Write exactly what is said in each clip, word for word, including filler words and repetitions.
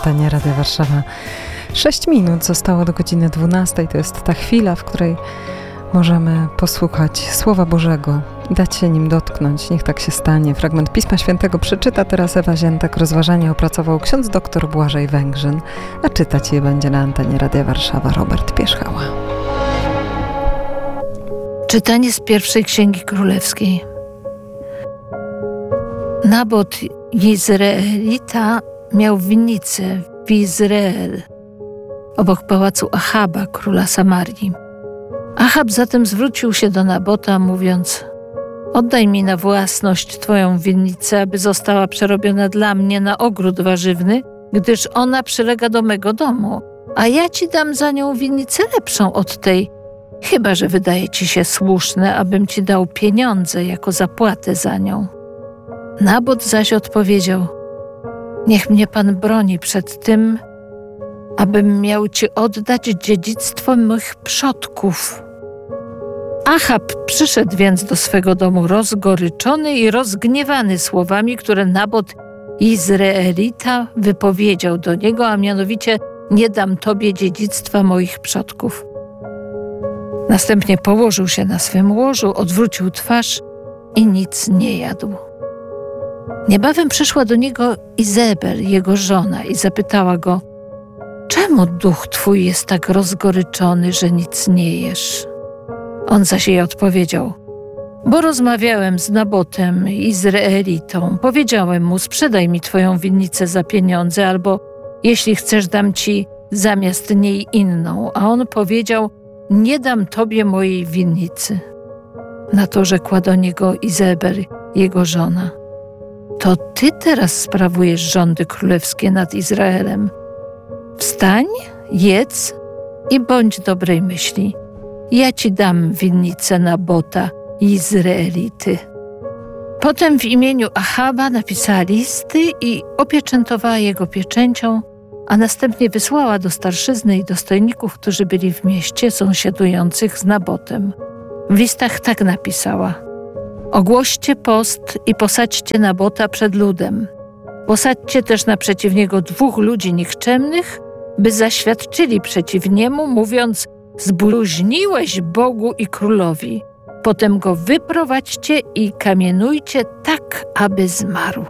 antenie Radia Warszawa. Sześć minut zostało do godziny dwunastej. To jest ta chwila, w której możemy posłuchać Słowa Bożego, dać się nim dotknąć. Niech tak się stanie. Fragment Pisma Świętego przeczyta teraz Ewa Ziętek. Rozważanie opracował ksiądz dr Błażej Węgrzyn, a czytać je będzie na antenie Radia Warszawa Robert Pierzchała. Czytanie z pierwszej Księgi Królewskiej. Nabot Jizreelita miał winnicę w Izrael, obok pałacu Achaba, króla Samarii. Achab zatem zwrócił się do Nabota, mówiąc: oddaj mi na własność twoją winnicę, aby została przerobiona dla mnie na ogród warzywny, gdyż ona przylega do mego domu, a ja ci dam za nią winnicę lepszą od tej, chyba że wydaje ci się słuszne, abym ci dał pieniądze jako zapłatę za nią. Nabot zaś odpowiedział: niech mnie Pan broni przed tym, abym miał ci oddać dziedzictwo moich przodków. Achab przyszedł więc do swego domu rozgoryczony i rozgniewany słowami, które Nabot Jizreelita wypowiedział do niego, a mianowicie: nie dam tobie dziedzictwa moich przodków. Następnie położył się na swym łożu, odwrócił twarz i nic nie jadł. Niebawem przyszła do niego Izebel, jego żona, i zapytała go: czemu duch twój jest tak rozgoryczony, że nic nie jesz? On zaś jej odpowiedział: bo rozmawiałem z Nabotem Izraelitą. Powiedziałem mu: sprzedaj mi twoją winnicę za pieniądze, albo jeśli chcesz, dam ci zamiast niej inną. A on powiedział: nie dam tobie mojej winnicy. Na to rzekła do niego Izebel, jego żona: to ty teraz sprawujesz rządy królewskie nad Izraelem. Wstań, jedz i bądź dobrej myśli. Ja ci dam winnicę Nabota Jizreelity. Potem w imieniu Achaba napisała listy i opieczętowała jego pieczęcią, a następnie wysłała do starszyzny i dostojników, którzy byli w mieście sąsiadujących z Nabotem. W listach tak napisała: ogłoście post i posadźcie Nabota przed ludem. Posadźcie też naprzeciw niego dwóch ludzi nikczemnych, by zaświadczyli przeciw niemu, mówiąc: zbluźniłeś Bogu i królowi. Potem go wyprowadźcie i kamienujcie tak, aby zmarł.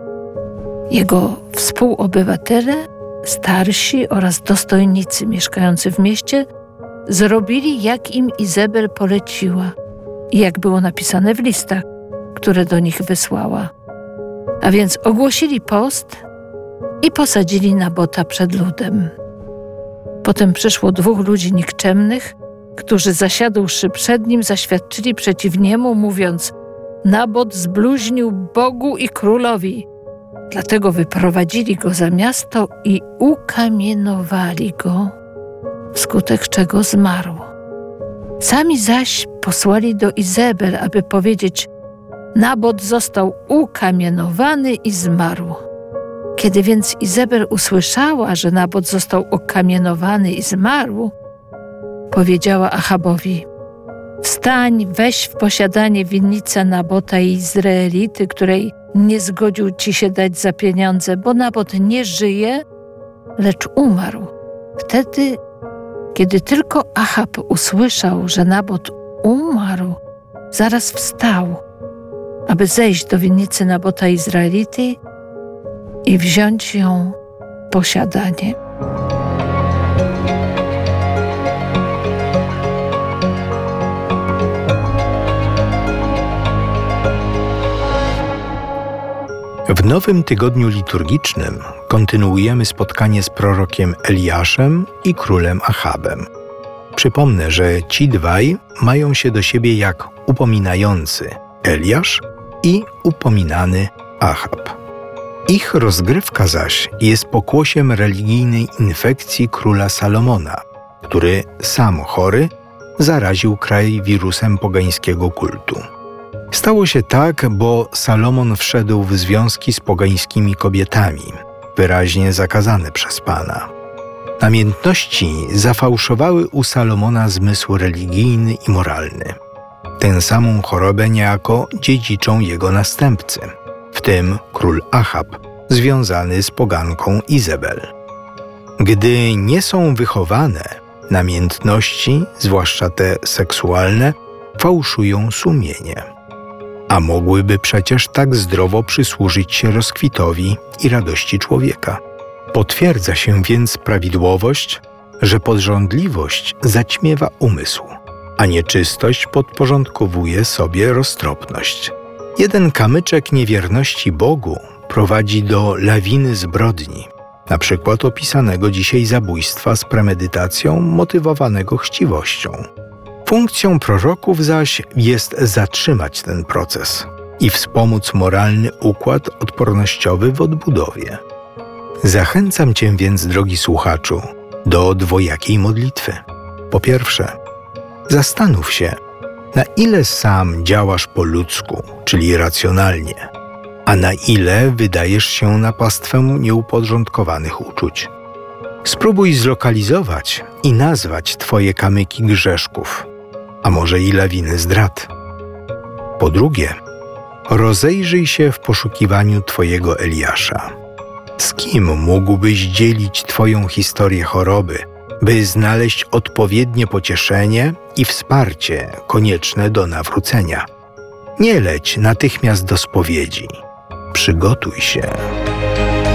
Jego współobywatele, starsi oraz dostojnicy mieszkający w mieście zrobili, jak im Izebel poleciła i jak było napisane w listach, które do nich wysłała. A więc ogłosili post i posadzili Nabota przed ludem. Potem przyszło dwóch ludzi nikczemnych, którzy zasiadłszy przed nim, zaświadczyli przeciw niemu, mówiąc: Nabot zbluźnił Bogu i królowi. Dlatego wyprowadzili go za miasto i ukamienowali go, wskutek czego zmarł. Sami zaś posłali do Izebel, aby powiedzieć: Nabot został ukamienowany i zmarł. Kiedy więc Izebel usłyszała, że Nabot został ukamienowany i zmarł, powiedziała Achabowi: wstań, weź w posiadanie winnicę Nabota i Izraelity, której nie zgodził ci się dać za pieniądze, bo Nabot nie żyje, lecz umarł. Wtedy, kiedy tylko Achab usłyszał, że Nabot umarł, zaraz wstał, aby zejść do winnicy Nabota Izraelity i wziąć ją w posiadanie. W nowym tygodniu liturgicznym kontynuujemy spotkanie z prorokiem Eliaszem i królem Achabem. Przypomnę, że ci dwaj mają się do siebie jak upominający Eliasz i upominany Achab. Ich rozgrywka zaś jest pokłosiem religijnej infekcji króla Salomona, który sam chory zaraził kraj wirusem pogańskiego kultu. Stało się tak, bo Salomon wszedł w związki z pogańskimi kobietami, wyraźnie zakazane przez Pana. Namiętności zafałszowały u Salomona zmysł religijny i moralny. Tę samą chorobę niejako dziedziczą jego następcy, w tym król Achab, związany z poganką Izebel. Gdy nie są wychowane, namiętności, zwłaszcza te seksualne, fałszują sumienie. A mogłyby przecież tak zdrowo przysłużyć się rozkwitowi i radości człowieka. Potwierdza się więc prawidłowość, że podżądliwość zaćmiewa umysł, a nieczystość podporządkowuje sobie roztropność. Jeden kamyczek niewierności Bogu prowadzi do lawiny zbrodni, na przykład opisanego dzisiaj zabójstwa z premedytacją motywowanego chciwością. Funkcją proroków zaś jest zatrzymać ten proces i wspomóc moralny układ odpornościowy w odbudowie. Zachęcam Cię więc, drogi słuchaczu, do dwojakiej modlitwy. Po pierwsze, zastanów się, na ile sam działasz po ludzku, czyli racjonalnie, a na ile wydajesz się na pastwę nieuporządkowanych uczuć. Spróbuj zlokalizować i nazwać Twoje kamyki grzeszków, a może i lawiny zdrad. Po drugie, rozejrzyj się w poszukiwaniu Twojego Eliasza. Z kim mógłbyś dzielić Twoją historię choroby, by znaleźć odpowiednie pocieszenie i wsparcie konieczne do nawrócenia? Nie leć natychmiast do spowiedzi. Przygotuj się.